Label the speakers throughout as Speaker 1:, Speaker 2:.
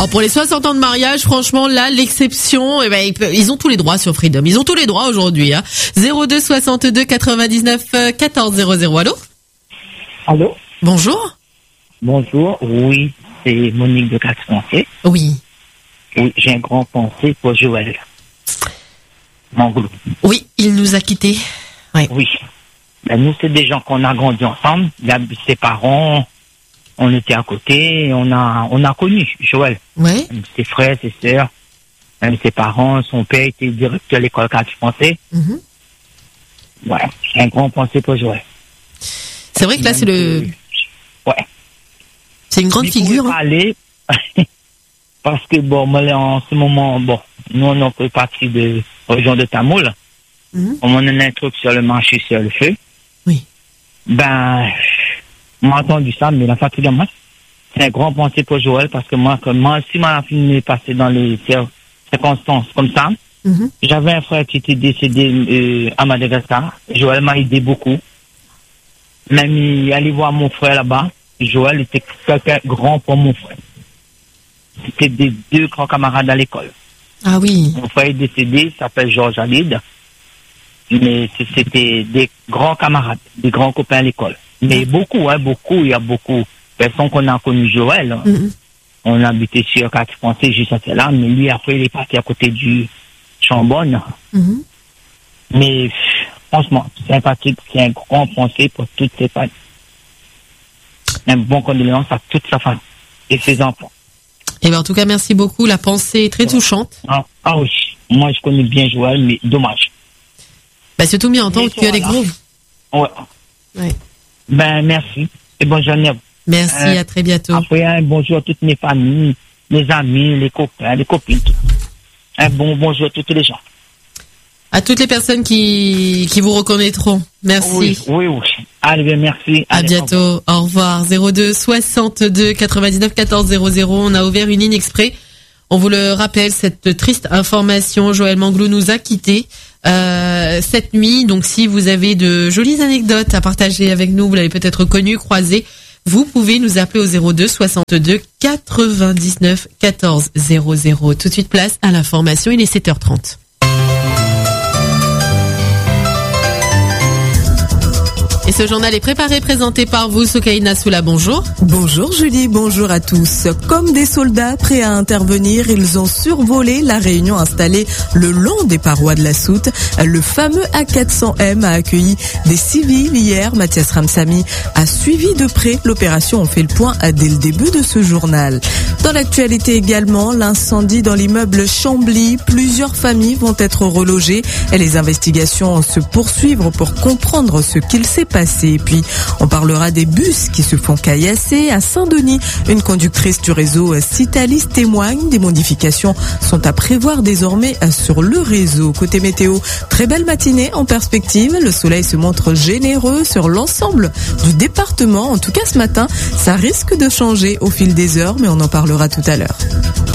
Speaker 1: Alors pour les 60 ans de mariage, franchement, là, l'exception, ils ont tous les droits sur Freedom. Ils ont tous les droits aujourd'hui, hein. 02 62 99 14 00. Allô?
Speaker 2: Allô?
Speaker 1: Bonjour.
Speaker 2: Bonjour, oui, c'est Monique de Quatre-Pensées.
Speaker 1: Oui.
Speaker 2: Oui, j'ai un grand pensée pour Joël Manglou.
Speaker 1: Oui, il nous a quittés. Oui.
Speaker 2: Oui. Ben, nous, c'est des gens qu'on a grandi ensemble. Ses parents, on était à côté, on a connu Joël.
Speaker 1: Oui.
Speaker 2: Ses frères, ses sœurs, même ses parents, son père était directeur de l'école Quatre-Pensées.
Speaker 1: Mm-hmm.
Speaker 2: Ouais, j'ai un grand pensée pour Joël.
Speaker 1: C'est vrai que là, c'est
Speaker 2: Ouais.
Speaker 1: C'est une grande figure.
Speaker 2: Parler, parce que, bon, moi, en ce moment, bon, nous, on fait partie de la région de Tamoul. Mm-hmm. On en a un truc sur le marché, sur le feu.
Speaker 1: Oui.
Speaker 2: Ben, on a entendu ça, mais la fatigue, moi, c'est un grand pensée pour Joël, parce que moi, si ma fille est passée dans les circonstances comme ça, mm-hmm. J'avais un frère qui était décédé à Madagascar. Joël m'a aidé beaucoup. Même il allait voir mon frère là-bas. Joël était quelqu'un grand pour mon frère. C'était des deux grands camarades à l'école.
Speaker 1: Ah oui.
Speaker 2: Mon frère est décédé, il s'appelle Georges Alid. Mais c'était des grands camarades, des grands copains à l'école. Mais beaucoup, il y a beaucoup de personnes qu'on a connues Joël. Mm-hmm. On habitait sur Quatre-Pensées juste à cela, mais lui, après, il est parti à côté du Chambonne. Mm-hmm. Mais franchement, sympathique, c'est un grand pensée pour toutes ses familles. Un bon condoléance à toute sa famille et ses enfants.
Speaker 1: Et ben en tout cas, merci beaucoup. La pensée est très touchante.
Speaker 2: Ah oui, moi je connais bien Joël, mais dommage.
Speaker 1: Bah c'est tout mis en temps que tu as les grooves.
Speaker 2: Ouais. Ben merci et bonne journée.
Speaker 1: Merci, à très bientôt.
Speaker 2: Après un bonjour à toutes mes familles, mes amis, les copains, les copines. Un bonjour à toutes les gens.
Speaker 1: À toutes les personnes qui vous reconnaîtront. Merci.
Speaker 2: Oui. Allez, merci.
Speaker 1: À bientôt. Au revoir. 02 62 99 14 00. On a ouvert une ligne exprès. On vous le rappelle, cette triste information. Joël Manglou nous a quittés cette nuit. Donc, si vous avez de jolies anecdotes à partager avec nous, vous l'avez peut-être connu, croisé, vous pouvez nous appeler au 02 62 99 14 00. Tout de suite, place à l'information. Il est 7h30. Et ce journal est préparé, présenté par vous, Soukaina Soula. Bonjour.
Speaker 3: Bonjour Julie, bonjour à tous. Comme des soldats prêts à intervenir, ils ont survolé la Réunion installée le long des parois de la Soute. Le fameux A400M a accueilli des civils hier. Mathias Ramsamy a suivi de près l'opération. On fait le point dès le début de ce journal. Dans l'actualité également, l'incendie dans l'immeuble Chambly. Plusieurs familles vont être relogées et les investigations se poursuivent pour comprendre ce qu'il s'est passé. Et puis, on parlera des bus qui se font caillasser à Saint-Denis. Une conductrice du réseau Citalis témoigne. Des modifications sont à prévoir désormais sur le réseau. Côté météo, très belle matinée en perspective. Le soleil se montre généreux sur l'ensemble du département. En tout cas, ce matin, ça risque de changer au fil des heures, mais on en parlera tout à l'heure.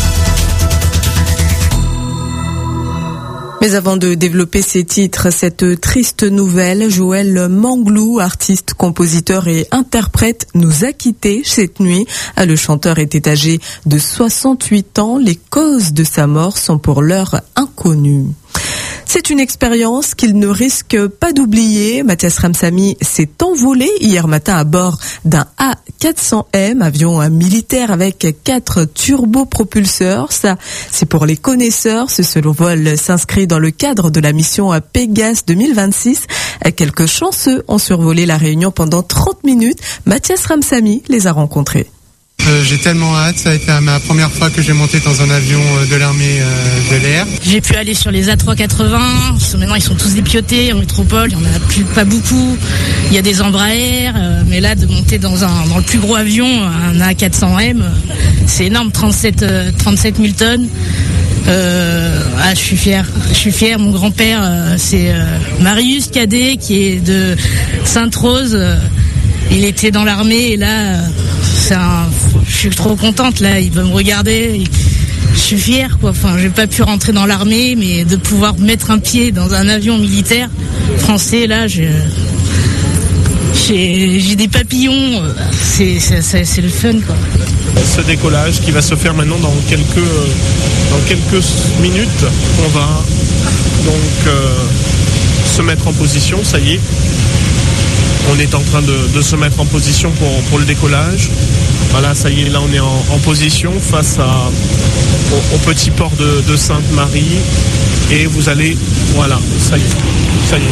Speaker 3: Mais avant de développer ces titres, cette triste nouvelle, Joël Manglou, artiste, compositeur et interprète, nous a quittés cette nuit. Le chanteur était âgé de 68 ans. Les causes de sa mort sont pour l'heure inconnues. C'est une expérience qu'il ne risque pas d'oublier. Mathias Ramsamy s'est envolé hier matin à bord d'un A400M, avion militaire avec 4 turbopropulseurs. Ça, c'est pour les connaisseurs. Ce vol s'inscrit dans le cadre de la mission Pégase 2026. Quelques chanceux ont survolé la Réunion pendant 30 minutes. Mathias Ramsamy les a rencontrés.
Speaker 4: J'ai tellement hâte, ça a été ma première fois que j'ai monté dans un avion de l'armée de l'air.
Speaker 5: J'ai pu aller sur les A380, maintenant ils sont tous dépiotés en métropole, il n'y en a pas beaucoup, il y a des Embraer, mais là de monter dans le plus gros avion, un A400M, c'est énorme, 37 000 tonnes. Je suis fier. Mon grand-père, c'est Marius Cadet, qui est de Sainte-Rose. Il était dans l'armée et là, je suis trop contente. Là, il va me regarder. Je suis fière, quoi. Enfin, j'ai pas pu rentrer dans l'armée, mais de pouvoir mettre un pied dans un avion militaire français, là, j'ai des papillons. C'est le fun, quoi.
Speaker 6: ce décollage qui va se faire maintenant dans quelques minutes. On va donc se mettre en position, ça y est. On est en train de se mettre en position pour le décollage. Voilà, ça y est, là on est en position face au petit port de Sainte-Marie. Et vous allez, voilà, ça y est.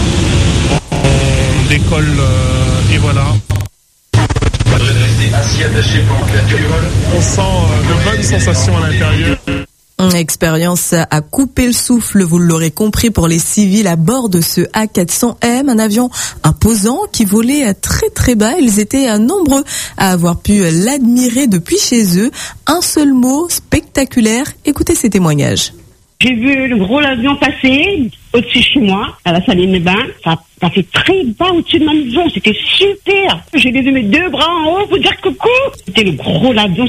Speaker 6: On décolle et voilà. On sent de bonnes sensations à l'intérieur.
Speaker 3: Expérience à couper le souffle, vous l'aurez compris, pour les civils à bord de ce A400M, un avion imposant qui volait très très bas. Ils étaient nombreux à avoir pu l'admirer depuis chez eux. Un seul mot, spectaculaire. Écoutez ces témoignages.
Speaker 7: J'ai vu le gros avion passer au-dessus de chez moi, à la salle des bains. Ça fait très bas au-dessus de ma maison. C'était super. J'ai levé mes deux bras en haut pour dire coucou. C'était le gros avion.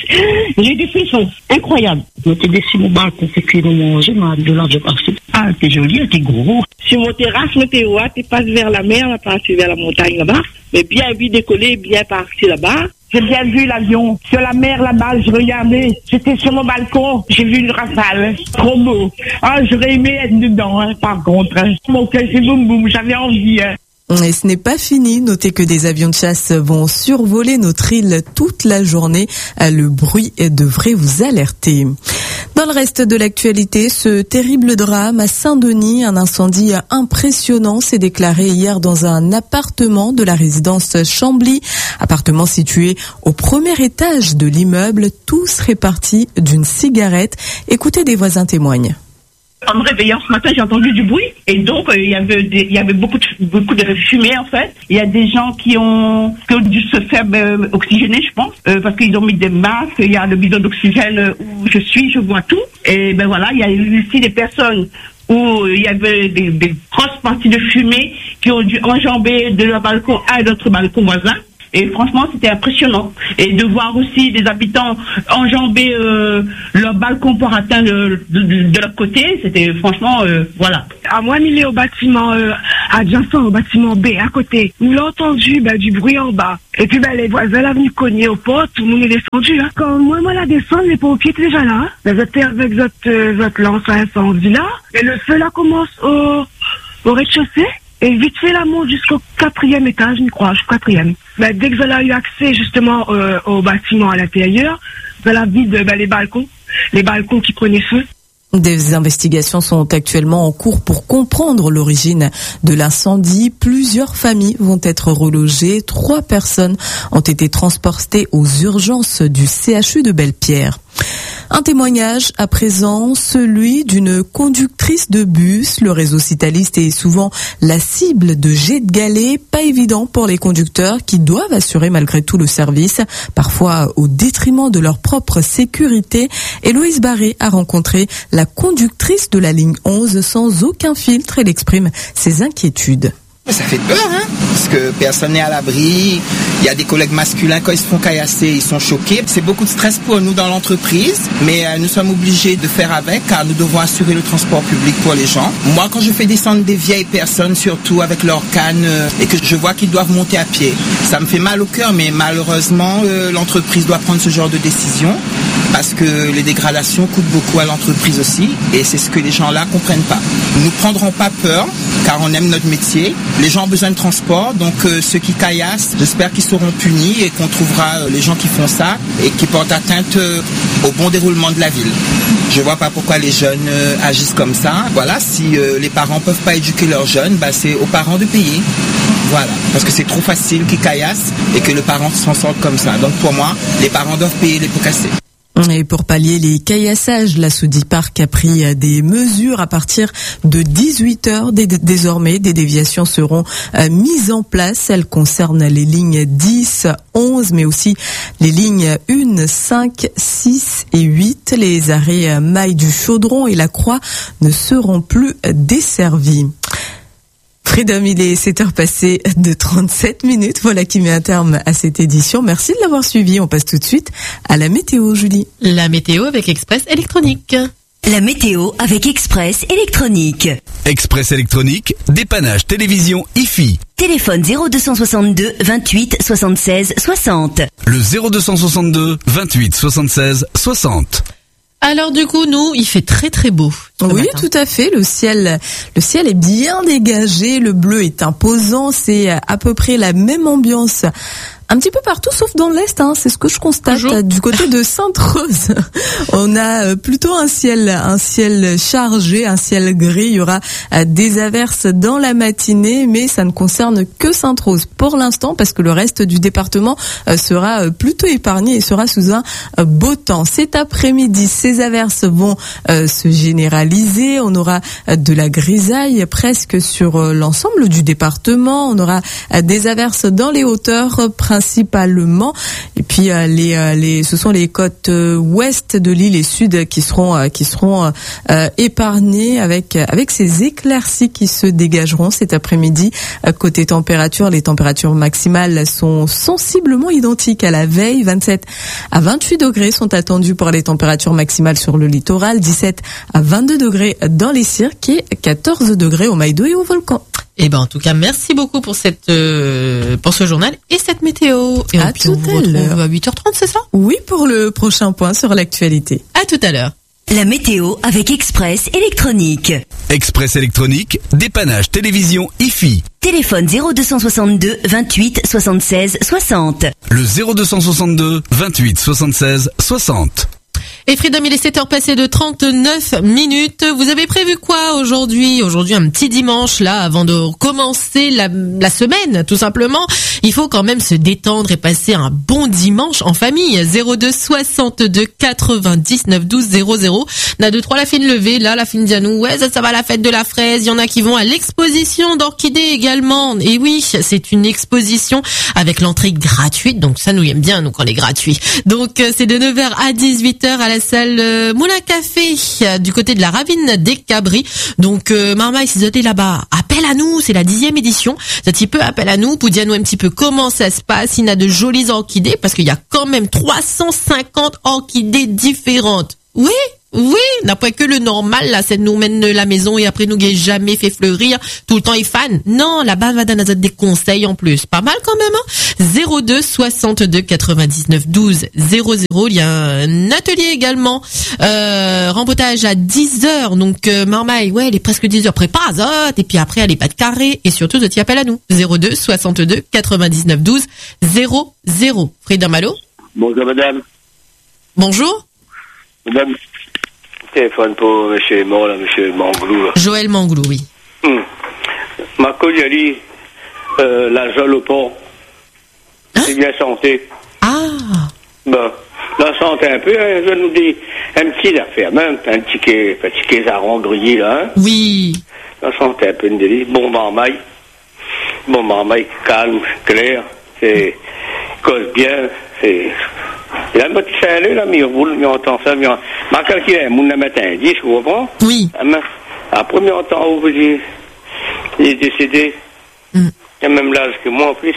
Speaker 7: J'ai des frissons. Incroyable. J'étais dessus mon balcon. C'est que j'ai ma de l'avion parti. Ah, t'es joli, t'es gros. Sur mon terrasse, t'es haut, t'es passé vers la mer, t'es passé vers la montagne là-bas. Mais bien vu décoller, bien parti là-bas. J'ai bien vu l'avion sur la mer là-bas, je regardais, j'étais sur mon balcon, j'ai vu une rafale, trop beau. Ah, j'aurais aimé être dedans, par contre. Mon cœur c'est boum boum, j'avais envie.
Speaker 3: Et ce n'est pas fini. Notez que des avions de chasse vont survoler notre île toute la journée. Le bruit devrait vous alerter. Dans le reste de l'actualité, ce terrible drame à Saint-Denis, un incendie impressionnant s'est déclaré hier dans un appartement de la résidence Chambly, appartement situé au premier étage de l'immeuble. Tous répartis d'une cigarette. Écoutez, des voisins témoignent.
Speaker 7: En me réveillant ce matin, j'ai entendu du bruit et donc il y avait beaucoup de fumée en fait. Il y a des gens qui ont dû se faire oxygéner, je pense, parce qu'ils ont mis des masques. Il y a le bidon d'oxygène où je vois tout. Et ben voilà, il y a ici des personnes où il y avait des grosses parties de fumée qui ont dû enjamber de leur balcon à notre balcon voisin. Et franchement, c'était impressionnant. Et de voir aussi des habitants enjamber leur balcon pour atteindre de l'autre côté, c'était franchement, voilà.
Speaker 8: À moi, il est au bâtiment adjacent, au bâtiment B, à côté. On a entendu du bruit en bas. Et puis les voisins là venus cogner aux portes, tout le monde est descendu. Hein. Quand moi la descends, les pompiers étaient déjà là. Hein. Ils étaient avec votre lance à incendie là. Et le feu là commence au rez-de-chaussée. Et vite fait, la monte jusqu'au 4e étage, je crois, jusqu'au 4e. Dès que elle a eu accès, justement, au bâtiment à l'intérieur, elle a vide les balcons qui prenaient feu.
Speaker 3: Des investigations sont actuellement en cours pour comprendre l'origine de l'incendie. Plusieurs familles vont être relogées. 3 personnes ont été transportées aux urgences du CHU de Belle-Pierre. Un témoignage à présent, celui d'une conductrice de bus. Le réseau Citaliste est souvent la cible de jets de galets, pas évident pour les conducteurs qui doivent assurer malgré tout le service, parfois au détriment de leur propre sécurité. Héloïse Barré a rencontré la conductrice de la ligne 11 sans aucun filtre. Elle exprime ses inquiétudes.
Speaker 9: Ça fait peur, hein, parce que personne n'est à l'abri. Il y a des collègues masculins, quand ils se font caillasser, ils sont choqués. C'est beaucoup de stress pour nous dans l'entreprise, mais nous sommes obligés de faire avec, car nous devons assurer le transport public pour les gens. Moi, quand je fais descendre des vieilles personnes, surtout avec leurs cannes, et que je vois qu'ils doivent monter à pied, ça me fait mal au cœur, mais malheureusement, l'entreprise doit prendre ce genre de décision, parce que les dégradations coûtent beaucoup à l'entreprise aussi, et c'est ce que les gens là comprennent pas. Nous ne prendrons pas peur, car on aime notre métier. Les gens ont besoin de transport, donc ceux qui caillassent, j'espère qu'ils seront punis et qu'on trouvera les gens qui font ça et qui portent atteinte au bon déroulement de la ville. Je vois pas pourquoi les jeunes agissent comme ça. Voilà, si les parents peuvent pas éduquer leurs jeunes, c'est aux parents de payer. Voilà, parce que c'est trop facile qu'ils caillassent et que le parent s'en sorte comme ça. Donc pour moi, les parents doivent payer les pots cassés.
Speaker 3: Et pour pallier les caillassages, la Soudiparc a pris des mesures à partir de 18h. Désormais, des déviations seront mises en place. Elles concernent les lignes 10, 11, mais aussi les lignes 1, 5, 6 et 8. Les arrêts Maille du Chaudron et la Croix ne seront plus desservis. Freedom, il est 7h passées de 37 minutes. Voilà qui met un terme à cette édition. Merci de l'avoir suivi. On passe tout de suite à la météo, Julie.
Speaker 1: La météo avec Express Électronique.
Speaker 10: La météo avec Express Électronique.
Speaker 11: Express Électronique, dépannage télévision IFI.
Speaker 10: Téléphone 0262 28 76 60.
Speaker 11: Le 0262 28 76 60.
Speaker 1: Alors du coup, nous, il fait très très beau.
Speaker 3: Oui, tout à fait. Le ciel est bien dégagé. Le bleu est imposant. C'est à peu près la même ambiance. Un petit peu partout, sauf dans l'Est, c'est ce que je constate.
Speaker 1: Bonjour.
Speaker 3: Du côté de Sainte-Rose, on a plutôt un ciel chargé, un ciel gris. Il y aura des averses dans la matinée, mais ça ne concerne que Sainte-Rose pour l'instant, parce que le reste du département sera plutôt épargné et sera sous un beau temps. Cet après-midi, ces averses vont se généraliser. On aura de la grisaille presque sur l'ensemble du département. On aura des averses dans les hauteurs principalement. Et puis ce sont les côtes ouest de l'île et sud qui seront épargnées avec ces éclaircies qui se dégageront cet après-midi. Côté température, les températures maximales sont sensiblement identiques à la veille. 27 à 28 degrés sont attendus pour les températures maximales sur le littoral, 17 à 22 degrés dans les cirques et 14 degrés au Maïdo et au Volcan.
Speaker 1: Eh ben, en tout cas, merci beaucoup pour ce journal et cette météo. Et
Speaker 3: à tout à l'heure.
Speaker 1: À 8h30, c'est ça?
Speaker 3: Oui, pour le prochain point sur l'actualité.
Speaker 1: À tout à l'heure.
Speaker 10: La météo avec Express Électronique.
Speaker 11: Express Électronique, dépannage télévision IFI.
Speaker 10: Téléphone 0262 28 76 60.
Speaker 11: Le 0262 28 76 60.
Speaker 1: Et Freedom, il est 7h passées de 39 minutes. Vous avez prévu quoi aujourd'hui? Aujourd'hui, un petit dimanche, là, avant de commencer la semaine, tout simplement. Il faut quand même se détendre et passer un bon dimanche en famille. 02 62 99 12 00. On a 2-3 la fine levée. Là, la fine dit à nous, ouais, ça va, la fête de la fraise. Il y en a qui vont à l'exposition d'orchidées également. Et oui, c'est une exposition avec l'entrée gratuite. Donc ça nous aime bien, nous, quand elle est gratuite. Donc, c'est de 9h à 18h à la salle Moulin Café du côté de la Ravine des Cabris. Donc Marmaille, si vous êtes là-bas, appel à nous, c'est la 10e édition. C'est un petit peu appel à nous pour dire nous un petit peu comment ça se passe. Il y a de jolies orchidées parce qu'il y a quand même 350 orchidées différentes. Oui, n'a pas que le normal, là, c'est de nous mène la maison et après nous qui jamais fait fleurir, tout le temps il fan. Non, là-bas, va donner des conseils en plus. Pas mal quand même, 02 62 99 12 00. Il y a un atelier également, rempotage à 10h. Donc, Marmaille, ouais, elle est presque 10h. Prépare azote, et puis après, elle est pas de carré. Et surtout, je t'y appelle à nous. 02 62 99 12 00. Freedom, allô?
Speaker 12: Bonjour, madame.
Speaker 1: Bonjour.
Speaker 12: Madame. Téléphone pour monsieur mort, là, monsieur Manglou.
Speaker 1: Joël Manglou, oui.
Speaker 12: Ma collègue, la jolle au port. C'est bien santé.
Speaker 1: Ah.
Speaker 12: Bon, la santé un peu, je nous dis, un petit affaire, même, un petit aron grillé, là,
Speaker 1: Oui.
Speaker 12: La santé un peu une délice. Bon marmaille, calme, clair, c'est, cause bien, c'est, il a un petit salé, là, mais il entend ça, mais ma calcule, mon la matin, 10, vous comprenez?
Speaker 1: Oui.
Speaker 12: À premier temps, où il est décédé, il a même l'âge que moi, en plus.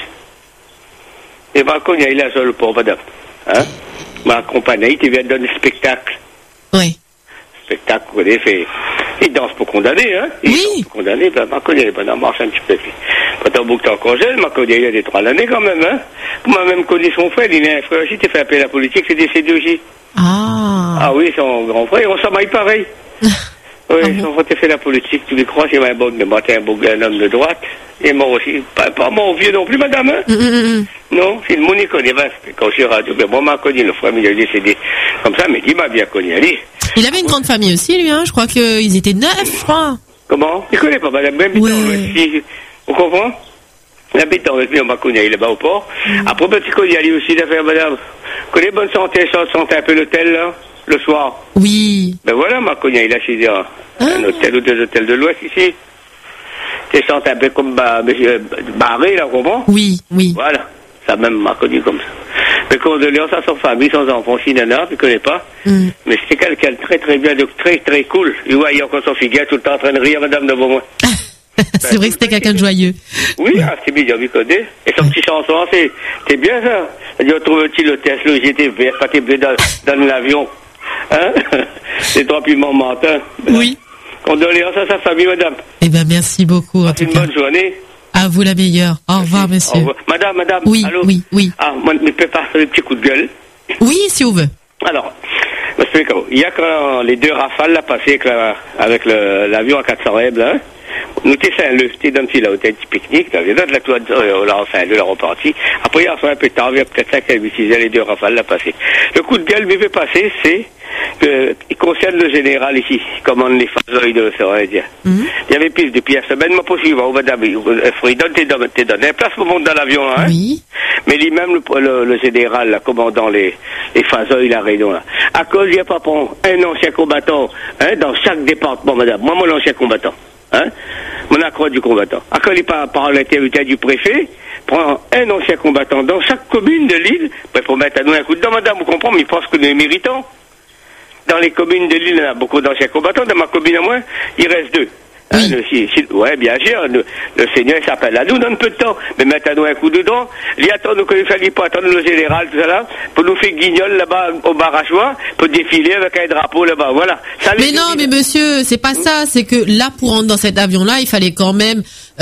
Speaker 12: Et ma cogne, il a seul pour madame. Hein? Ma compagnie, il vient de donner spectacle.
Speaker 1: Oui.
Speaker 12: Spectacle, vous voyez, fait. Il danse pour condamner, hein? Il danse pour condamner, ben, ma cogne, elle est pas dans marche un petit peu. Quand on boucle en congé, ma cogne, il a des 3 l'année quand même, hein? Moi, même connu son frère, il a un frère aussi, il fait appeler la politique, c'est décédé aussi.
Speaker 1: Ah.
Speaker 12: Ah oui, son grand frère, on s'en maille pareil. Oui, son frère, il fait la politique, tu les crois, c'est un bon, un homme de droite. Il est mort aussi. Pas mort vieux non plus, madame, hein? Non, c'est le monde qui connaît, quand je suis radio, mais moi, m'a connu, le frère, il est décédé. Comme ça, mais il m'a bien connu, allez.
Speaker 1: Il avait une grande famille aussi, lui, hein? Je crois qu'ils étaient 9, je crois.
Speaker 12: Comment? Il connaît pas, madame, même vous comprenez? Il habite avec lui, on m'a connu, il est là-bas au port. Après, petit connu, il aussi d'affaires, madame. Connais bonne santé, santé un peu l'hôtel, là, le soir.
Speaker 1: Oui.
Speaker 12: Ben voilà, ma cogne, il a chez un hôtel ou 2 hôtels de l'Ouest ici. Tu sens un peu comme barré, là, comprends?
Speaker 1: Oui.
Speaker 12: Voilà, ça même m'a connu comme ça. Mais condoléances à son famille, sans enfant, Sinana, tu connais pas. Mais c'était quelqu'un de très très bien, de très très cool. Il voyait encore son figuier tout le temps en train de rire, madame, devant moi.
Speaker 1: C'est vrai que c'était quelqu'un de joyeux.
Speaker 12: Oui, c'est bien, il connaît. Et son petit chanson, c'est bien ça. Il dit, on trouve-t-il le Tesla, j'étais vert, pas t'es bleu dans l'avion. Hein? Les 3 piments mentins.
Speaker 1: Oui.
Speaker 12: Condoléances à sa famille, madame.
Speaker 1: Eh ben, merci beaucoup, en tout
Speaker 12: Une
Speaker 1: cas.
Speaker 12: bonne journée.
Speaker 1: À vous la meilleure. Au revoir, monsieur.
Speaker 12: Au revoir. Madame.
Speaker 1: Oui,
Speaker 12: allô?
Speaker 1: oui.
Speaker 12: Ah, moi, je peux pas faire un petit coup de gueule.
Speaker 1: Oui, si on veut.
Speaker 12: Alors, il y a quand les 2 rafales là passé avec l'avion à 400 M là. Nous t'es Saint-Leu, t'es dans le hôtel du pique-nique, t'as vu dans la toile de Saint-Leu, la repartie. Après, il y a un peu tard, il y a peut-être 5 à 8 les 2 rafales là passé. Le coup de gueule qui veut passer, c'est il concerne le général ici, qui commande les phasoïdes de l'océan Indien. Il y avait plus depuis la semaine, moi poursuivre, madame, Freedom, t'es donné place pour monter dans l'avion, hein?
Speaker 1: Oui.
Speaker 12: Mais lui-même, le général, là, commandant les phasoïdes, la Réunion, là. À cause, il n'y a pas pour un ancien combattant, hein, dans chaque département, madame. Moi, mon ancien combattant, hein? Mon accroît du combattant. À cause, il par l'intermédiaire du préfet, prend un ancien combattant dans chaque commune de l'île, pour mettre à nous un coup de dent, madame, vous comprenez, mais il pense que nous méritons. Dans les communes de l'île, il y a beaucoup d'anciens combattants. Dans ma commune à moi, il reste 2. Hein, ouais, bien sûr, le Seigneur s'appelle à nous dans un peu de temps. Mais maintenant, un coup de dent. Il attend, nous, qu'il ne fallait pas attendre le général, tout ça là, pour nous faire guignol là-bas au Barachois, pour défiler avec un drapeau là-bas. Voilà. Ça,
Speaker 1: mais non, mais monsieur, c'est pas ça. C'est que là, pour rentrer dans cet avion-là, il fallait quand même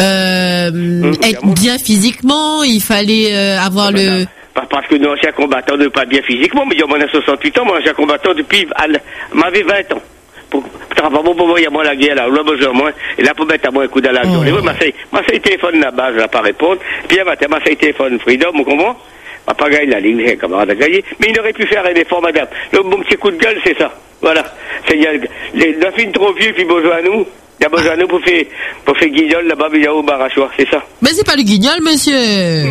Speaker 1: être bien physiquement. Il fallait avoir le...
Speaker 12: Pas parce que nos anciens combattants ne pas bien physiquement, mais il y a moins de 68 ans, mon ancien combattant depuis, m'avait 20 ans. Pour il y a moins la guerre là, on a besoin de moi, et là pour mettre à moi un coup dans l'avion. Ma téléphone là-bas, je ne vais pas répondre, puis ma téléphone Freedom, vous comprenez? Ma pas gagné la ligne, j'ai camarade à gagner, mais il aurait pu faire un effort, madame. Mon petit coup de gueule, c'est ça. Voilà. Les filles trop vieux, puis besoin à nous. Il y a besoin à nous pour faire guignol là-bas, il y a au Barachois, c'est ça.
Speaker 1: Mais c'est pas le guignol, monsieur.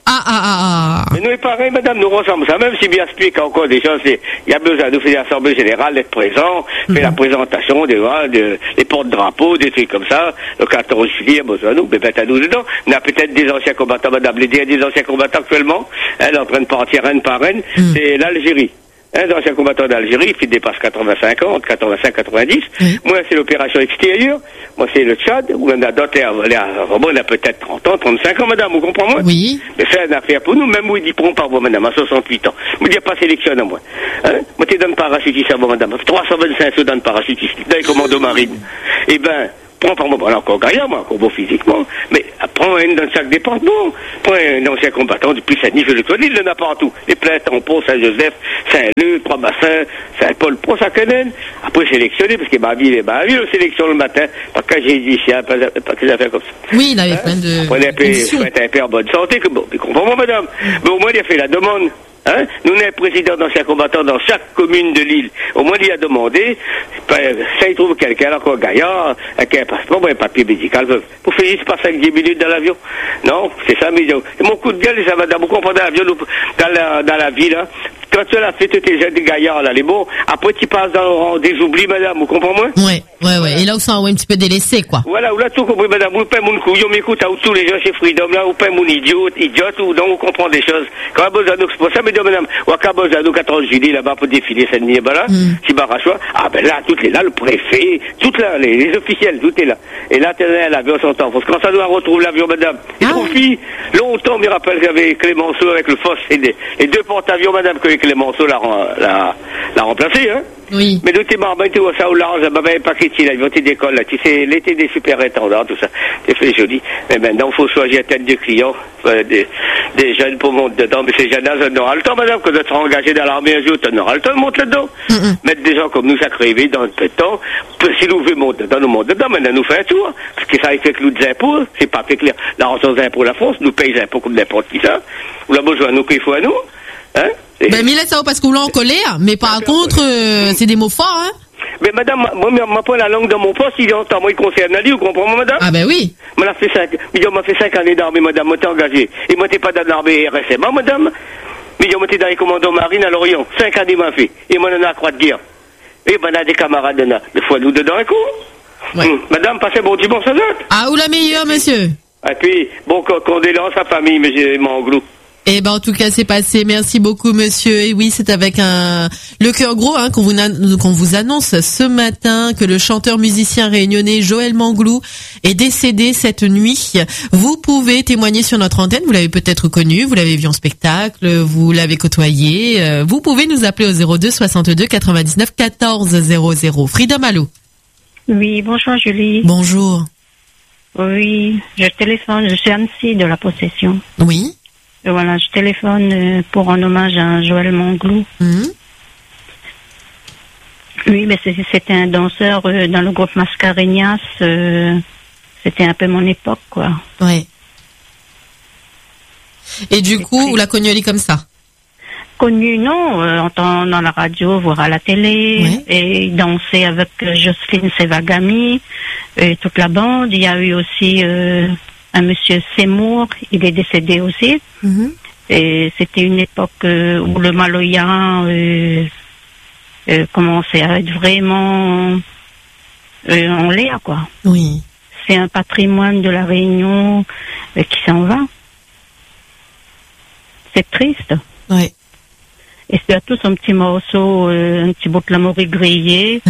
Speaker 12: Mais nous, est pareil, madame, nous ressemblons ça. Même si bien explique encore des choses, il y a besoin de nous faire l'assemblée générale, d'être présent, faire la présentation des porte-drapeaux, des trucs comme ça. Le 14 juillet, il y a besoin de nous, mais à nous dedans. On a peut-être des anciens combattants, madame, des anciens combattants actuellement. Elle est en train de partir reine par reine. C'est l'Algérie. Un ancien combattant d'Algérie qui dépasse 85 ans, entre 85 et 90. Moi, c'est l'opération extérieure. Moi, c'est le Tchad, où on a d'autres, on a peut-être 30 ans, 35 ans, madame, vous comprenez, moi?
Speaker 1: Oui.
Speaker 12: Mais c'est une affaire pour nous, même où ils diront pas, vous, madame, à 68 ans. Vous dites pas sélectionne, moi. Hein? Moi, t'es dans le parachutiste, vous, madame. 325 sous dans le parachutiste, dans les commandos marines. Eh ben, prends par moi, encore gaillard, moi, encore beau physiquement, mais prends un dans chaque département, prends un ancien combattant depuis Saint-Denis, il en a partout. Les plaines, Tampon, Saint-Joseph, Saint-Leu, Trois-Bassins, Saint-Paul, Pro-Sacanen. Après sélectionné, parce que ma ville, on sélectionne le matin, pas que j'ai dit ici, pas que j'ai fait comme ça.
Speaker 1: Oui, il avait plein de...
Speaker 12: Après, un peu en bonne santé, que bon, comprends-moi, madame. Mais au moins, il a fait la demande. Hein? Nous, on est président d'anciens combattants dans chaque commune de l'île. Au moins, il a demandé, ça, il trouve quelqu'un, encore gaillard, avec un passeport, un papier médical, pour faire juste passer 10 minutes dans l'avion. Non, c'est ça, mais mon coup de gueule, ça va d'abord comprendre l'avion, dans la ville, hein. Quand tu as fait tous tes jeunes gaillards, là, les bons, après, tu passes dans le rang des oublis, madame, vous comprenez-moi?
Speaker 1: Ouais. Et là, où ça, un petit peu délaissé, quoi.
Speaker 12: Voilà, où là, tout compris, madame, vous pas mon couillon, m'écoute, à tous les gens chez Freedom, là, vous pas mon idiote, ou donc, vous comprenez des choses. Quand on a besoin de nous, c'est pour ça, mais madame, ou à besoin de nous, 14 juillet, là-bas, pour défiler, cette nuit, là, si Barachois, ah, ben là, toutes les là, le préfet, toutes là, les officiels, tout est là. Et là, l'avion s'entend. Parce que quand ça doit retrouver l'avion, madame, il trouve longtemps, me rappelle qu'il y avait Clémenceau avec le FOS, et les 2 porte-avions, madame, que Clémenceau l'a remplacé, hein.
Speaker 1: Oui.
Speaker 12: Mais nous, t'es marre, tu vois ça au large, un paquet là, ils vont d'école, là. Tu sais, l'été des superintendants, tout ça. C'est fait joli. Mais maintenant, il faut choisir tête de clients, des jeunes pour monter dedans. Mais ces jeunes-là, ça n'aura le temps, madame, que de se engagé dans l'armée un jour, tu n'auras le temps de monter là-dedans. Mettre des gens comme nous, ça crève dans un peu de temps. Si nous voulons monter dedans, nous montons dedans, maintenant, nous fait un tour. Parce que ça fait que nous des impôts, c'est pas fait que l'argent des impôts la France, nous paye les impôts comme n'importe qui ça. Ou la besoin nous qu'il faut à nous. Hein?
Speaker 1: Ben, mais là, ça va parce qu'on l'a en colère, mais par contre, c'est des mots forts, hein.
Speaker 12: Mais madame, moi, m'a pas la langue dans mon poste, il entend, moi, il concerne à lui, vous comprenez, madame?
Speaker 1: Ah, ben oui.
Speaker 12: M'a fait 5 années d'armée, madame, moi, t'es engagé. Et moi, t'es pas dans l'armée RSM, hein, madame? Mais moi, t'es dans les commandos marines à Lorient. 5 années, m'a fait. Et moi, on a croix de guerre. Et ben, on a des camarades, on a. Des fois, nous, dedans, un coup. Ouais. Madame, passez bon dimanche, ça.
Speaker 1: Ah, ou la meilleure, monsieur?
Speaker 12: Et puis, bon, condoléances à la famille, monsieur Manglou.
Speaker 1: Eh ben en tout cas c'est passé. Merci beaucoup monsieur. Et oui, c'est avec le cœur gros qu'on vous annonce ce matin que le chanteur musicien réunionnais Joël Manglou est décédé cette nuit. Vous pouvez témoigner sur notre antenne. Vous l'avez peut-être connu, vous l'avez vu en spectacle, vous l'avez côtoyé. Vous pouvez nous appeler au 02 62 99 14 00. Freedom, allô.
Speaker 13: Oui, bonjour Julie.
Speaker 1: Bonjour.
Speaker 13: Oui, je téléphone, je suis Annecy de la Possession.
Speaker 1: Oui.
Speaker 13: Voilà, je téléphone pour en hommage à Joël Manglou. Oui, mais c'était un danseur dans le groupe Mascareñas. C'était un peu mon époque, quoi.
Speaker 1: Ouais. Et du coup, vous la connu comme ça?
Speaker 13: Connu, non. Entend dans la radio, voir à la télé. Et danser avec Jocelyne Sevagami et toute la bande. Il y a eu aussi un monsieur Seymour, il est décédé aussi. Et c'était une époque où le Maloya commençait à être vraiment en l'air, quoi.
Speaker 1: Oui.
Speaker 13: C'est un patrimoine de la Réunion qui s'en va. C'est triste.
Speaker 1: Oui.
Speaker 13: Et c'est à tous un petit morceau, un petit bout de la morue grillée.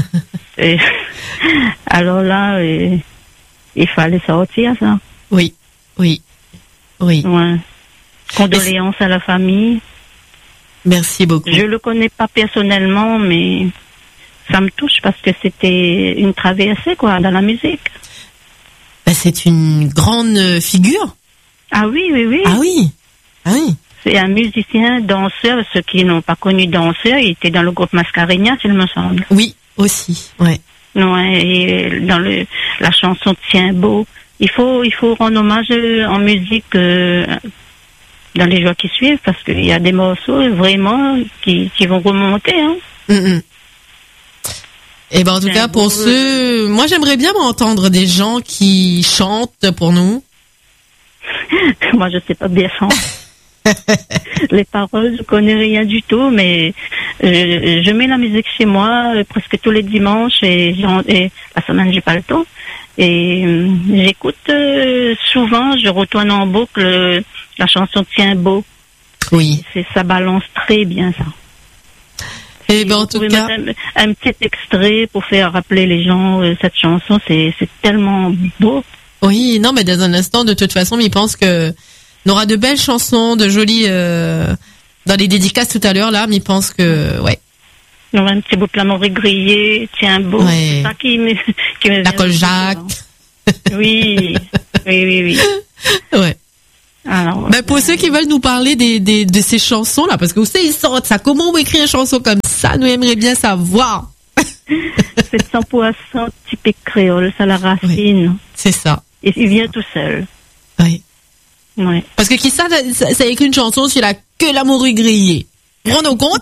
Speaker 13: Alors là, il fallait sortir ça.
Speaker 1: Oui, oui, oui.
Speaker 13: Ouais. Condoléances à la famille.
Speaker 1: Merci beaucoup.
Speaker 13: Je le connais pas personnellement, mais ça me touche parce que c'était une traversée, quoi, dans la musique.
Speaker 1: Ben, c'est une grande figure.
Speaker 13: Ah oui, oui, oui.
Speaker 1: Ah oui, ah oui.
Speaker 13: C'est un musicien, danseur. Ceux qui n'ont pas connu danseur, il était dans le groupe Mascareñas, il me semble.
Speaker 1: Oui, aussi, ouais.
Speaker 13: Ouais, et dans la chanson Tiens beau. Il faut rendre hommage en musique dans les jours qui suivent parce qu'il y a des morceaux vraiment qui vont remonter. Hein.
Speaker 1: Et ben en tout cas pour ceux, moi j'aimerais bien m'entendre des gens qui chantent pour nous.
Speaker 13: Moi je sais pas bien chanter. Les paroles, je connais rien du tout, mais je mets la musique chez moi presque tous les dimanches et la semaine j'ai pas le temps. Et j'écoute souvent, je retourne en boucle la chanson Tiens beau.
Speaker 1: Oui.
Speaker 13: Ça balance très bien ça.
Speaker 1: Et ben en tout cas,
Speaker 13: un petit extrait pour faire rappeler les gens cette chanson, c'est tellement beau.
Speaker 1: Oui, non mais dans un instant de toute façon, il pense que on aura de belles chansons, de jolies dans les dédicaces tout à l'heure là, mais il pense que ouais.
Speaker 13: Non, un petit bout de la morue grillée, Tiens beau, c'est ça qui me
Speaker 1: la Coljac.
Speaker 13: Oui, oui.
Speaker 1: Ouais.
Speaker 13: Alors,
Speaker 1: ben pour ceux qui veulent nous parler de ces chansons là, parce que vous savez ils sortent ça, comment on écrit une chanson comme ça, nous aimerions bien savoir.
Speaker 13: C'est 100% typique créole, ça la racine.
Speaker 1: Oui, c'est ça.
Speaker 13: Et il vient tout seul.
Speaker 1: Oui.
Speaker 13: Ouais.
Speaker 1: Parce que qui ça écrit une chanson sur la morue grillée. Vous vous rendez compte?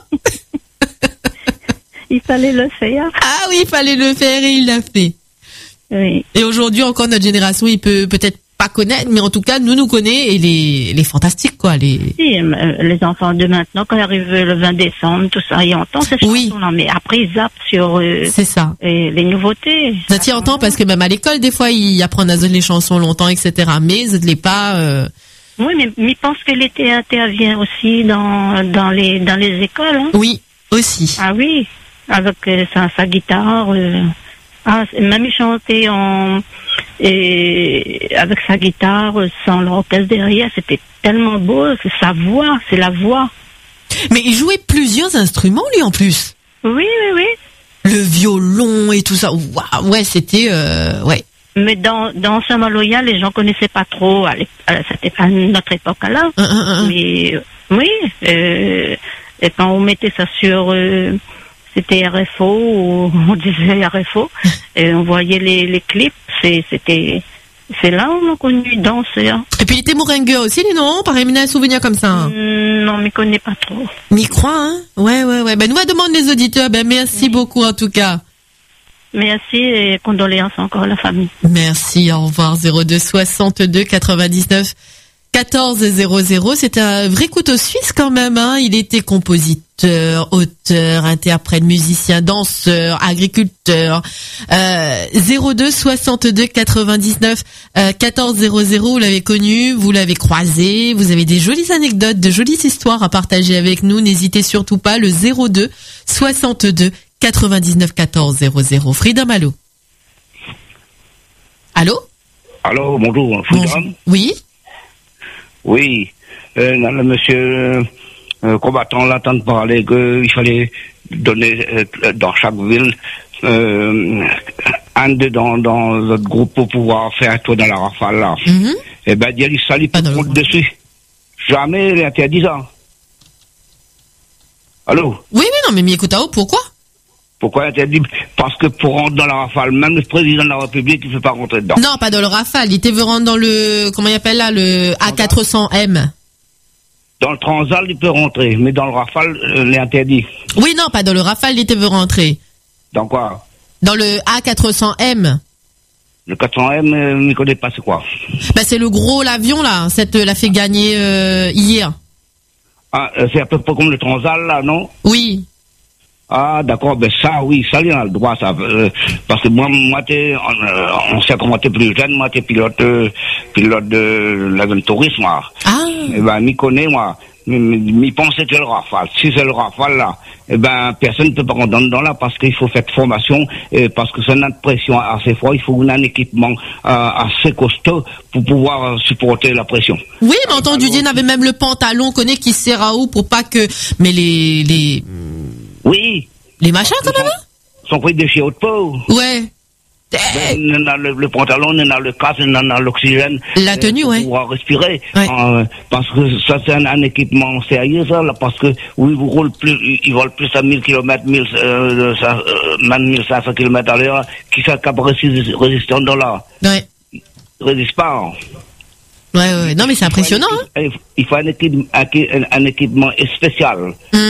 Speaker 13: Il fallait le faire.
Speaker 1: Ah oui, il fallait le faire et il l'a fait.
Speaker 13: Oui.
Speaker 1: Et aujourd'hui encore notre génération, il peut-être pas connaître, mais en tout cas nous connaît et les fantastiques quoi.
Speaker 13: Les enfants de maintenant quand ils arrivent le 20 décembre, tout ça, ils entendent ces chansons-là, mais après ils zappent sur
Speaker 1: c'est ça.
Speaker 13: Les nouveautés.
Speaker 1: Ça t'y entend parce que même à l'école des fois ils apprennent à les chansons longtemps, etc. Mais ils ne les pas.
Speaker 13: Oui, mais je pense que l'été intervient aussi dans les écoles. Hein.
Speaker 1: Oui, aussi.
Speaker 13: Ah oui, avec sa guitare. Même il chantait avec sa guitare, sans l'orchestre derrière, c'était tellement beau, c'est sa voix, c'est la voix.
Speaker 1: Mais il jouait plusieurs instruments lui en plus.
Speaker 13: Oui.
Speaker 1: Le violon et tout ça, waouh, ouais, c'était ouais.
Speaker 13: Mais dans Saint-Maloya, les gens connaissaient pas trop à notre époque là. Mais oui, et quand on mettait ça sur c'était RFO, ou on disait RFO, et on voyait les clips, c'est là où on a connu danseur.
Speaker 1: Et puis il était mouringueur aussi, non? Pareil, il a un souvenir comme ça. Hein.
Speaker 13: Non, mais connais pas trop.
Speaker 1: M'y croit, hein? Ouais. Ben, nous va demander les auditeurs, ben, merci beaucoup en tout cas.
Speaker 13: Merci et condoléances encore à la famille.
Speaker 1: Merci, au revoir. 02 62 99 1400. C'était un vrai couteau suisse quand même, hein. Il était compositeur, auteur, interprète, musicien, danseur, agriculteur. 02 62 99 1400. Vous l'avez connu, vous l'avez croisé, vous avez des jolies anecdotes, de jolies histoires à partager avec nous. N'hésitez surtout pas, le 02 62 99 1400. Freedom, allô? Allô?
Speaker 14: Allô, bonjour, Freedom?
Speaker 1: Oui?
Speaker 14: Oui, le monsieur combattant l'entend parler qu'il fallait donner dans chaque ville un dans notre groupe pour pouvoir faire un tour dans la rafale là. Et ben, il s'allie pas compte dessus. Jamais il est interdit ça. Allô?
Speaker 1: Oui, non, mais Miekotao, pourquoi?
Speaker 14: Pourquoi interdit? Parce que pour rentrer dans la rafale, même le président de la République, il ne peut pas rentrer dedans.
Speaker 1: Non, pas dans le rafale. Il veut rentrer dans le, comment il appelle là, le A400M.
Speaker 14: Dans le Transal, il peut rentrer, mais dans le rafale, il est interdit.
Speaker 1: Oui, non, pas dans le rafale, il veut rentrer.
Speaker 14: Dans quoi?
Speaker 1: Dans le A400M.
Speaker 14: Le 400M, je ne connais pas c'est quoi.
Speaker 1: Ben, c'est le gros, l'avion là, l'a fait gagner hier.
Speaker 14: Ah, c'est à peu près comme le Transal là, non?
Speaker 1: Oui.
Speaker 14: Ah, d'accord, ben ça, oui, ça, il a le droit, ça. Parce que moi, on sait comment t'es plus jeune, moi, t'es pilote de l'avion de tourisme, moi.
Speaker 1: Ah.
Speaker 14: Eh ben, m'y connais, moi. M'y pensais que le rafale. Si c'est le rafale, là, eh ben, personne ne peut pas rentrer dedans là parce qu'il faut faire de formation, parce que c'est une pression assez fort, il faut un équipement assez costaud pour pouvoir supporter la pression.
Speaker 1: Oui, mais entendu dire, il avait même le pantalon, connaît qui sert à où pour pas que, mais
Speaker 14: oui.
Speaker 1: Les machins, quand même?
Speaker 14: Sont pris de chez haute peau.
Speaker 1: Ouais.
Speaker 14: On a le pantalon, on a le casque, on a l'oxygène.
Speaker 1: La tenue, ouais.
Speaker 14: Pour pouvoir respirer.
Speaker 1: Ouais.
Speaker 14: Parce que ça, c'est un équipement sérieux, ça, là, parce que, oui, vous roulez plus, ils volent plus à 1000 km, même 1500 km à l'heure, qui fait cap résistant dans là.
Speaker 1: Ouais.
Speaker 14: Ils résistent pas.
Speaker 1: Ouais. Non, mais c'est impressionnant, hein.
Speaker 14: Il faut un équipement spécial.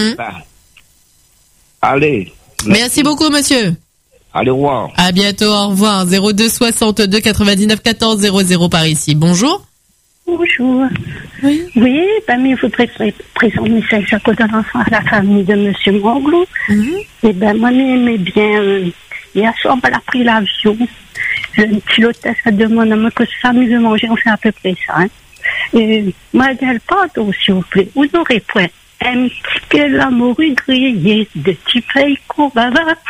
Speaker 14: Allez.
Speaker 1: Merci beaucoup, monsieur.
Speaker 14: Allez, au revoir.
Speaker 1: À bientôt, au revoir. 02 62 99 14 00 par ici. Bonjour.
Speaker 15: Bonjour.
Speaker 1: Oui,
Speaker 15: mais je voudrais présenter mes condoléances à la famille de monsieur Manglou. Et moi, j'aimais bien, hier soir, elle a pris l'avion. Le pilotage, ça demande à moi que ça me manger, on fait à peu près ça, hein. Et, moi, elle pardon, s'il vous plaît. Vous n'aurez point un petit peu la morue grillée de petits pailles qu'on va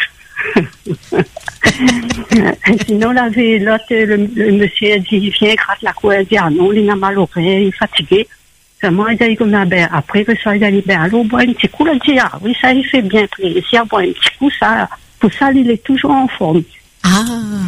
Speaker 15: sinon, l'autre, le monsieur a dit, viens, gratte la couille, elle dit, ah non, il a mal au rein, il est fatigué. Seulement, il a dit, après, le soir, il a dit, allô, bois un petit coup, il a dit, ah oui, ça, il fait bien plaisir, bois un petit coup, ça, pour ça, il est toujours en forme.
Speaker 1: Ah.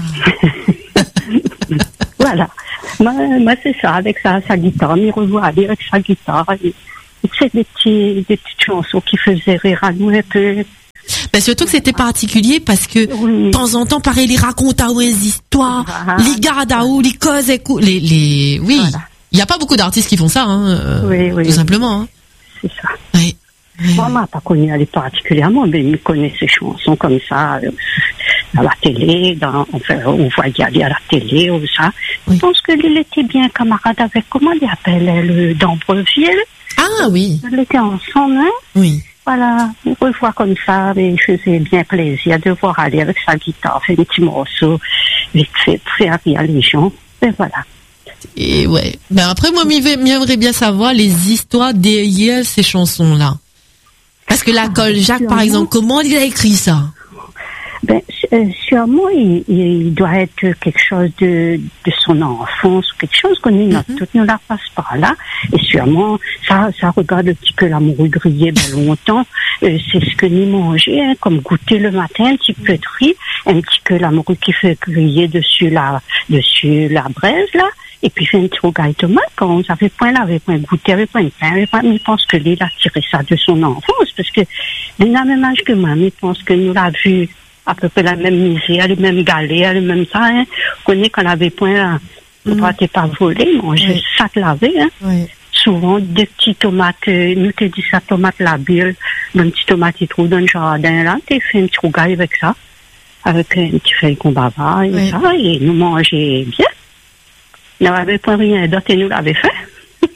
Speaker 15: Voilà. Moi, c'est ça, avec sa guitare, il revoit aller avec sa guitare, c'est des petites chansons qui faisaient rire à nous un peu.
Speaker 1: Ben surtout que c'était particulier parce que de temps en temps, pareil, les racontent à des histoires, les gardent à où, les causes, oui. Voilà. Il n'y a pas beaucoup d'artistes qui font ça, hein. Tout simplement, hein.
Speaker 15: C'est ça. Oui. Moi, je n'ai pas connu elle particulièrement, mais il connaît ces chansons comme ça, à la télé, on voyait aller à la télé, ou ça. Oui. Je pense qu'il était bien camarade avec, comment il appelle, le d'Ambreville.
Speaker 1: Ah oui.
Speaker 15: Ils étaient ensemble, hein.
Speaker 1: Oui.
Speaker 15: Voilà, on peut voir comme ça, mais il faisait bien plaisir de voir aller avec sa guitare, faire des petits morceaux, vite fait, pour faire rire les gens, et voilà.
Speaker 1: Et ouais. Ben après, moi, j'aimerais bien savoir les histoires derrière ces chansons-là. Parce que la Colle Jacques, par exemple, comment il a écrit ça?
Speaker 15: Sûrement, il doit être quelque chose de son enfance, quelque chose qu'on nous la passe par là. Et sûrement, ça regarde un petit peu la morue grillée longtemps. C'est ce que nous mangeons, hein, comme goûter le matin, un petit peu de riz, un petit peu la morue qui fait griller dessus la braise, là. Et puis, fait un petit rougail tomate, quand on avait point goûté, avait point de pain, mais je pense que lui, il a tiré ça de son enfance, parce que, il a le même âge que moi, mais je pense que nous l'a vu à peu près la même misère, les mêmes galets, le même ça, hein. On connaît qu'on avait point, on ne pas voler, manger sac lavé, hein. Oui. Souvent, des petits tomates, nous te dit ça, tomate labile, un petit tomate, il trouve dans le jardin, là, tu fais un petit rougail avec ça, avec un petit feuille qu'on bava, et ça, et nous mangeons bien. Il n'avait pas rien d'autre et nous l'avait fait.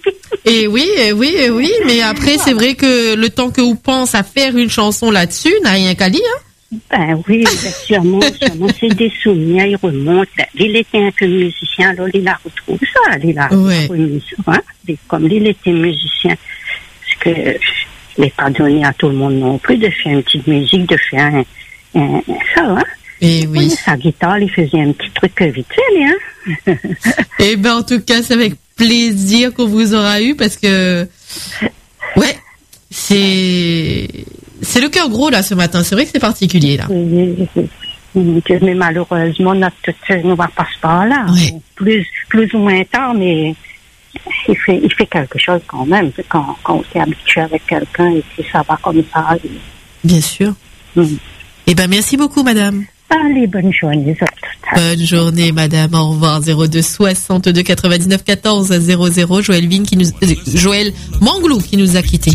Speaker 1: Et oui, mais après, c'est vrai que le temps que vous pensez à faire une chanson là-dessus, n'a rien qu'à dire.
Speaker 15: Ben oui, sûrement, c'est des souvenirs, il remonte. Il était un peu musicien, alors il a retrouvé ça, remis ça, hein. Comme il était musicien, parce que il n'est pas donné à tout le monde non plus de faire une petite musique, de faire ça, hein.
Speaker 1: Et oui.
Speaker 15: Sa guitare, il faisait un petit truc vite fait, hein.
Speaker 1: Eh ben, en tout cas, c'est avec plaisir qu'on vous aura eu, parce que, ouais, c'est le cœur gros, là, ce matin. C'est vrai que c'est particulier, là.
Speaker 15: Mais malheureusement, notre ne va pas par là.
Speaker 1: Ouais.
Speaker 15: Plus ou moins tard, mais il fait quelque chose quand même. Quand on s'est habitué avec quelqu'un et que ça va comme ça.
Speaker 1: Bien sûr. Eh ben, merci beaucoup, madame.
Speaker 15: Allez, bonne journée.
Speaker 1: Bonne journée, madame. Au revoir. 02 62 99 14 00. Joël Manglou qui nous a quittés.